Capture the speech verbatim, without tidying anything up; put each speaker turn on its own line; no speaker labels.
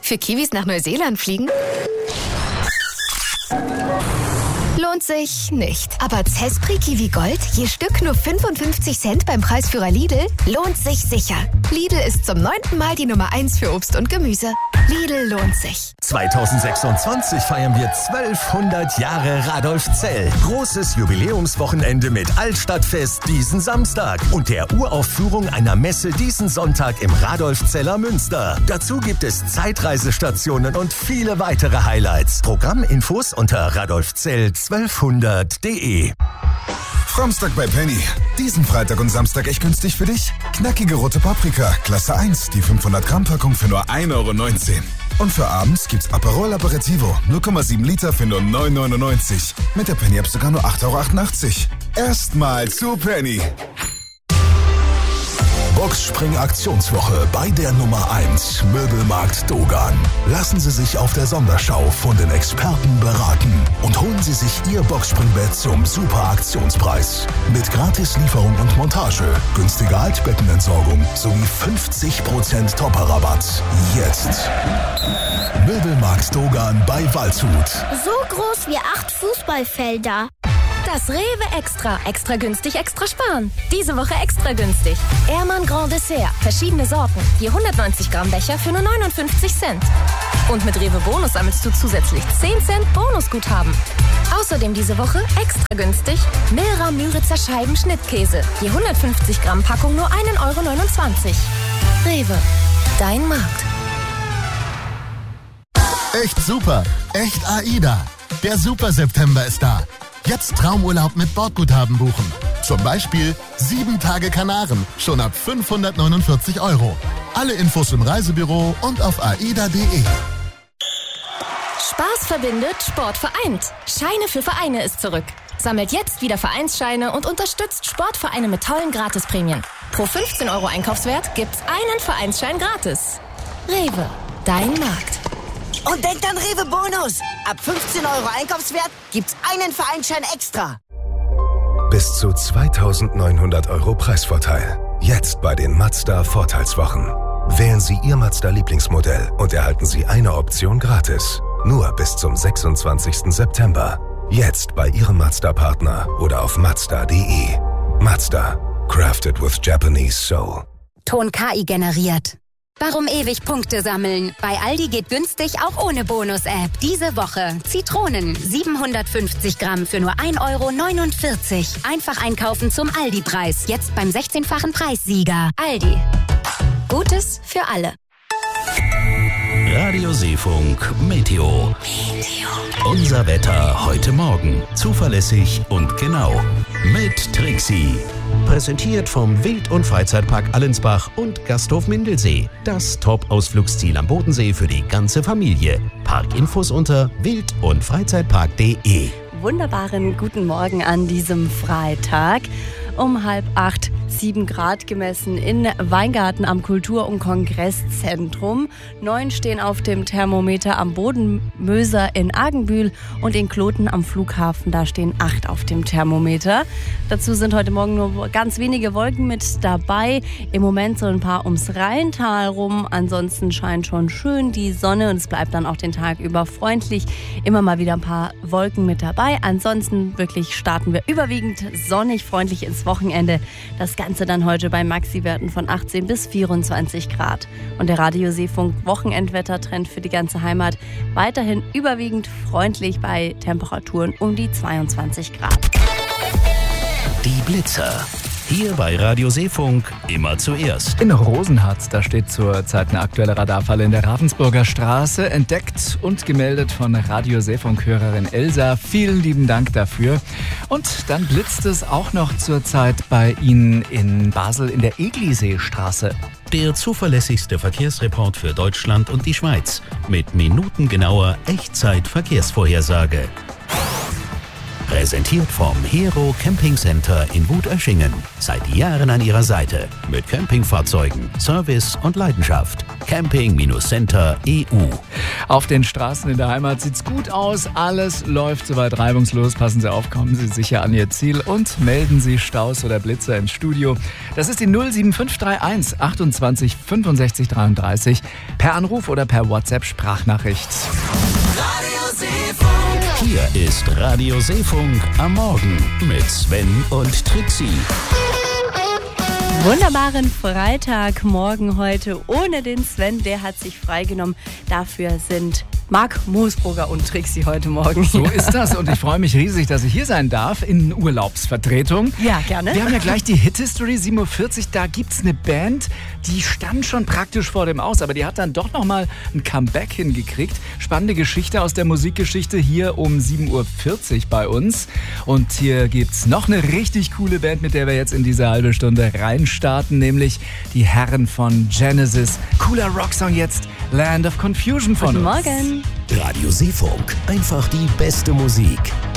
Für Kiwis nach Neuseeland fliegen? Lohnt sich nicht. Aber Zespri Kiwi Gold, je Stück nur fünfundfünfzig Cent beim Preisführer Lidl, lohnt sich sicher. Lidl ist zum neunten Mal die Nummer eins für Obst und Gemüse. Lidl lohnt sich.
zwanzig sechsundzwanzig feiern wir zwölfhundert Jahre Radolfzell. Großes Jubiläumswochenende mit Altstadtfest diesen Samstag und der Uraufführung einer Messe diesen Sonntag im Radolfzeller Münster. Dazu gibt es Zeitreisestationen und viele weitere Highlights. Programminfos unter radolfzell zwölfhundert punkt de.
Samstag bei Penny. Diesen Freitag und Samstag echt günstig für dich. Knackige rote Paprika, Klasse eins, die fünfhundert Gramm Packung für nur ein Euro neunzehn. Und für abends gibt's Aperol Aperitivo, null Komma sieben Liter für nur neun Euro neunundneunzig. Mit der Penny-App sogar nur acht Euro achtundachtzig. Erstmal zu Penny.
Boxspring-Aktionswoche bei der Nummer eins Möbelmarkt Dogan. Lassen Sie sich auf der Sonderschau von den Experten beraten und holen Sie sich Ihr Boxspringbett zum Super-Aktionspreis. Mit Gratislieferung und Montage, günstiger Altbettenentsorgung sowie fünfzig Prozent Topper-Rabatt. Jetzt Möbelmarkt Dogan bei Waldshut.
So groß wie acht Fußballfelder.
Das Rewe Extra. Extra günstig, extra sparen. Diese Woche extra günstig. Ehrmann Grand Dessert. Verschiedene Sorten. Je hundertneunzig Gramm Becher für nur neunundfünfzig Cent. Und mit Rewe Bonus sammelst du zusätzlich zehn Cent Bonusguthaben. Außerdem diese Woche extra günstig Milra Müritzer Scheiben Schnittkäse. Je hundertfünfzig Gramm Packung nur ein Euro neunundzwanzig. Rewe. Dein Markt.
Echt super. Echt AIDA. Der Super September ist da. Jetzt Traumurlaub mit Bordguthaben buchen. Zum Beispiel sieben Tage Kanaren, schon ab fünfhundertneunundvierzig Euro. Alle Infos im Reisebüro und auf aida punkt de.
Spaß verbindet, Sport vereint. Scheine für Vereine ist zurück. Sammelt jetzt wieder Vereinsscheine und unterstützt Sportvereine mit tollen Gratisprämien. Pro fünfzehn Euro Einkaufswert gibt's einen Vereinsschein gratis. Rewe, dein Markt.
Und denkt an Rewe Bonus. Ab fünfzehn Euro Einkaufswert gibt's einen Vereinsschein extra.
Bis zu zweitausendneunhundert Euro Preisvorteil. Jetzt bei den Mazda Vorteilswochen. Wählen Sie Ihr Mazda Lieblingsmodell und erhalten Sie eine Option gratis. Nur bis zum sechsundzwanzigsten September. Jetzt bei Ihrem Mazda-Partner oder auf mazda punkt de. Mazda. Crafted with Japanese Soul.
Ton K I generiert. Warum ewig Punkte sammeln? Bei Aldi geht günstig auch ohne Bonus-App. Diese Woche Zitronen siebenhundertfünfzig Gramm für nur ein Euro neunundvierzig. Einfach einkaufen zum Aldi-Preis. Jetzt beim sechzehnfachen Preissieger. Aldi. Gutes für alle.
Radio Seefunk Meteo. Meteo. Unser Wetter heute Morgen. Zuverlässig und genau. Mit Trixie. Präsentiert vom Wild- und Freizeitpark Allensbach und Gasthof Mindelsee. Das Top-Ausflugsziel am Bodensee für die ganze Familie. Parkinfos unter wild- und freizeitpark punkt de.
Wunderbaren guten Morgen an diesem Freitag. Um halb acht, sieben Grad gemessen in Weingarten am Kultur- und Kongresszentrum. Neun stehen auf dem Thermometer am Bodenmöser in Argenbühl und in Kloten am Flughafen. Da stehen acht auf dem Thermometer. Dazu sind heute Morgen nur ganz wenige Wolken mit dabei. Im Moment so ein paar ums Rheintal rum. Ansonsten scheint schon schön die Sonne und es bleibt dann auch den Tag über freundlich. Immer mal wieder ein paar Wolken mit dabei. Ansonsten wirklich starten wir überwiegend sonnig, freundlich ins Wochenende. Das Ganze dann heute bei Maxi-Werten von achtzehn bis vierundzwanzig Grad. Und der Radio Seefunk Wochenendwettertrend für die ganze Heimat weiterhin überwiegend freundlich bei Temperaturen um die zweiundzwanzig Grad.
Die Blitzer. Hier bei Radio Seefunk immer zuerst.
In Rosenhardt, da steht zurzeit eine aktuelle Radarfalle in der Ravensburger Straße, entdeckt und gemeldet von Radio Seefunk-Hörerin Elsa. Vielen lieben Dank dafür. Und dann blitzt es auch noch zurzeit bei Ihnen in Basel in der Eglisee-Straße.
Der zuverlässigste Verkehrsreport für Deutschland und die Schweiz mit minutengenauer Echtzeit-Verkehrsvorhersage. Präsentiert vom Hero Camping Center in Wut-Öschingen. Seit Jahren an Ihrer Seite. Mit Campingfahrzeugen, Service und Leidenschaft. Camping-Center E U.
Auf den Straßen in der Heimat sieht's gut aus. Alles läuft soweit reibungslos. Passen Sie auf, kommen Sie sicher an Ihr Ziel und melden Sie Staus oder Blitzer ins Studio. Das ist die null sieben fünf drei eins achtundzwanzig fünfundsechzig dreiunddreißig per Anruf oder per WhatsApp-Sprachnachricht.
Radio Seefunk.
Hier ist Radio Seefunk am Morgen mit Sven und Trixie.
Wunderbaren Freitagmorgen heute ohne den Sven, der hat sich freigenommen. Dafür sind Marc Moosbrugger und Trixie heute Morgen hier.
So ist das und ich freue mich riesig, dass ich hier sein darf in Urlaubsvertretung.
Ja, gerne.
Wir haben ja gleich die Hit-History, sieben Uhr vierzig, da gibt es eine Band, die stand schon praktisch vor dem Aus, aber die hat dann doch nochmal ein Comeback hingekriegt. Spannende Geschichte aus der Musikgeschichte hier um sieben Uhr vierzig bei uns. Und hier gibt es noch eine richtig coole Band, mit der wir jetzt in diese halbe Stunde reinstarten, nämlich die Herren von Genesis. Cooler Rocksong jetzt, Land of Confusion von
Guten
uns.
Morgen.
Radio Seefunk. Einfach die beste Musik.